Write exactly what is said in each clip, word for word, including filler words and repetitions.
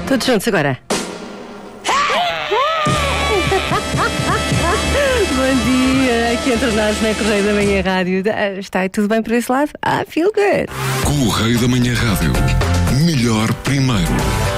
Todos juntos agora. Bom dia, aqui entre nós na Correio da Manhã Rádio. Está tudo bem por esse lado? Ah, feel good. Correio da Manhã Rádio. Melhor primeiro.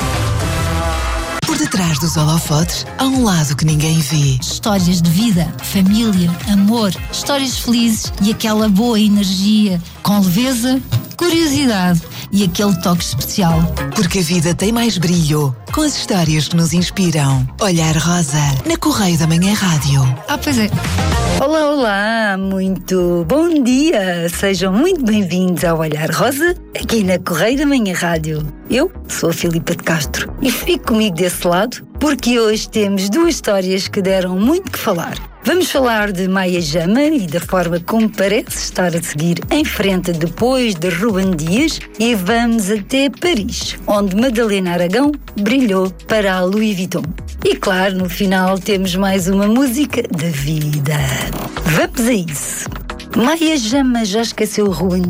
Por detrás dos holofotes há um lado que ninguém vê. Histórias de vida, família, amor, histórias felizes e aquela boa energia, com leveza, curiosidade e aquele toque especial. Porque a vida tem mais brilho com as histórias que nos inspiram. Olhar Rosa, na Correio da Manhã Rádio. Ah, pois é. Olá, olá, muito bom dia. Sejam muito bem-vindos ao Olhar Rosa, aqui na Correio da Manhã Rádio. Eu sou a Filipa de Castro e fique comigo desse lado, porque hoje temos duas histórias que deram muito que falar. Vamos falar de Maia Jama e da forma como parece estar a seguir em frente depois de Rubem Dias, e vamos até Paris, onde Madalena Aragão brilhou para a Louis Vuitton. E claro, no final temos mais uma música da vida. Vamos a isso. Maia Jama já esqueceu Rubem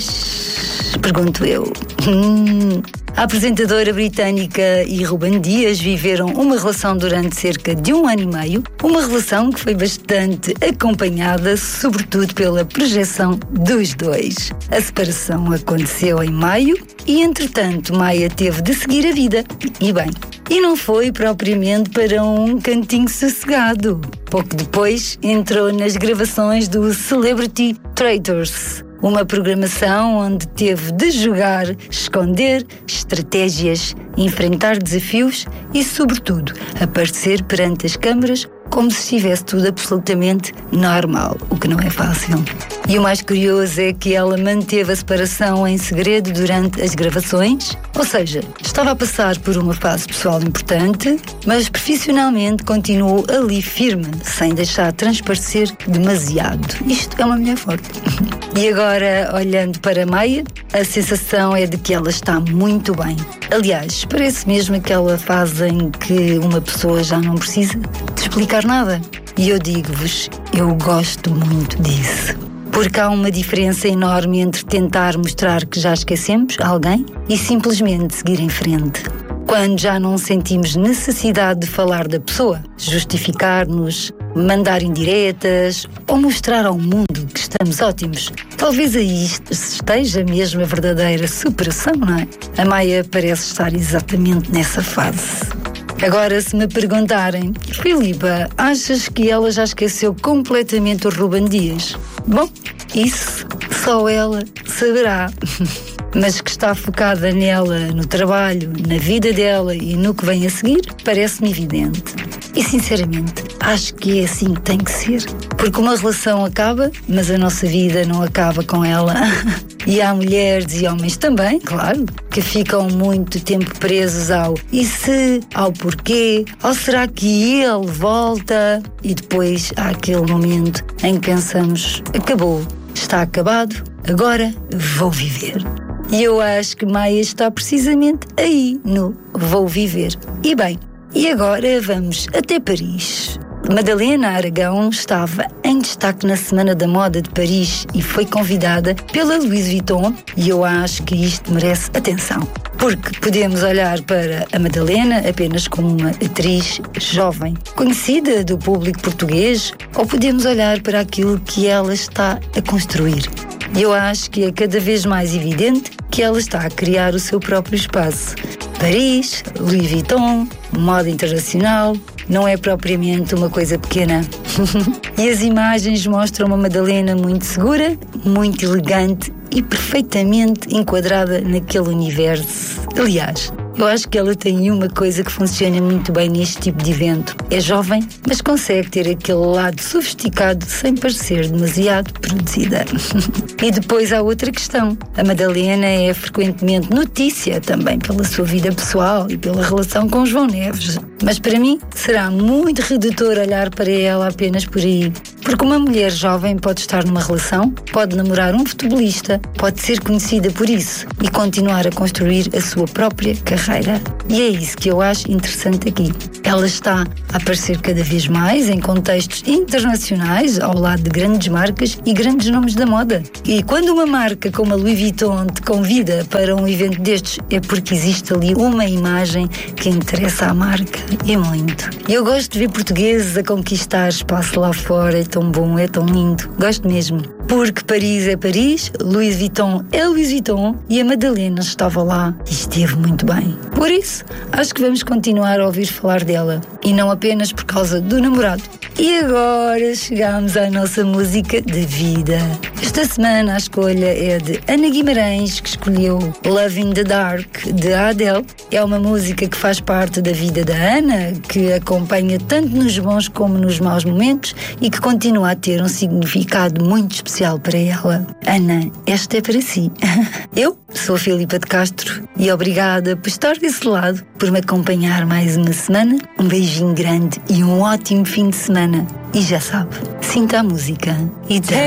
Dias? Pergunto eu. Hum... A apresentadora britânica e Rubem Dias viveram uma relação durante cerca de um ano e meio, uma relação que foi bastante acompanhada, sobretudo pela projeção dos dois. A separação aconteceu em maio e, entretanto, Maia teve de seguir a vida. E bem, e não foi propriamente para um cantinho sossegado. Pouco depois, entrou nas gravações do Celebrity Traitors, uma programação onde teve de jogar, esconder estratégias, enfrentar desafios e, sobretudo, aparecer perante as câmaras como se estivesse tudo absolutamente normal, o que não é fácil. E o mais curioso é que ela manteve a separação em segredo durante as gravações, ou seja, estava a passar por uma fase pessoal importante, mas profissionalmente continuou ali firme, sem deixar transparecer demasiado. Isto é uma mulher forte. E agora, olhando para Maia, a sensação é de que ela está muito bem. Aliás, parece mesmo aquela fase em que uma pessoa já não precisa de explicar nada. E eu digo-vos, eu gosto muito disso. Porque há uma diferença enorme entre tentar mostrar que já esquecemos alguém e simplesmente seguir em frente. Quando já não sentimos necessidade de falar da pessoa, justificar-nos, mandar indiretas ou mostrar ao mundo que estamos ótimos. Talvez aí esteja mesmo a verdadeira superação, não é? A Maia parece estar exatamente nessa fase. Agora, se me perguntarem, Filipa, achas que ela já esqueceu completamente o Rubem Dias? Bom, isso só ela saberá. Mas que está focada nela, no trabalho, na vida dela e no que vem a seguir, parece-me evidente. E, sinceramente, acho que é assim que tem que ser. Porque uma relação acaba, mas a nossa vida não acaba com ela. E há mulheres e homens também, claro, que ficam muito tempo presos ao e se, ao porquê, ou será que ele volta? E depois há aquele momento em que pensamos, acabou, está acabado, agora vou viver. E eu acho que Maia está precisamente aí, no vou viver. E bem, e agora vamos até Paris. Madalena Aragão estava em destaque na Semana da Moda de Paris e foi convidada pela Louis Vuitton, e eu acho que isto merece atenção. Porque podemos olhar para a Madalena apenas como uma atriz jovem, conhecida do público português, ou podemos olhar para aquilo que ela está a construir. Eu acho que é cada vez mais evidente que ela está a criar o seu próprio espaço. Paris, Louis Vuitton, moda internacional, não é propriamente uma coisa pequena. E as imagens mostram uma Madalena muito segura, muito elegante e perfeitamente enquadrada naquele universo. Aliás, eu acho que ela tem uma coisa que funciona muito bem neste tipo de evento. É jovem, mas consegue ter aquele lado sofisticado sem parecer demasiado produzida. E depois há outra questão. A Madalena é frequentemente notícia também pela sua vida pessoal e pela relação com João Neves. Mas para mim será muito redutor olhar para ela apenas por aí. Porque uma mulher jovem pode estar numa relação, pode namorar um futebolista, pode ser conhecida por isso e continuar a construir a sua própria carreira. E é isso que eu acho interessante aqui. Ela está a aparecer cada vez mais em contextos internacionais, ao lado de grandes marcas e grandes nomes da moda. E quando uma marca como a Louis Vuitton te convida para um evento destes, é porque existe ali uma imagem que interessa à marca, e muito. Eu gosto de ver portugueses a conquistar espaço lá fora, é tão bom, é tão lindo. Gosto mesmo. Porque Paris é Paris, Louis Vuitton é Louis Vuitton e a Madalena estava lá e esteve muito bem. Por isso, acho que vamos continuar a ouvir falar dela. E não apenas por causa do namorado. E agora chegamos à nossa música de vida. Esta semana a escolha é de Ana Guimarães, que escolheu Love in the Dark, de Adele. É uma música que faz parte da vida da Ana, que acompanha tanto nos bons como nos maus momentos e que continua a ter um significado muito especial para ela. Ana, esta é para si. Eu sou a Filipa de Castro e obrigada por estar desse lado, por me acompanhar mais uma semana. Um beijinho grande e um ótimo fim de semana. E já sabe, sinta a música e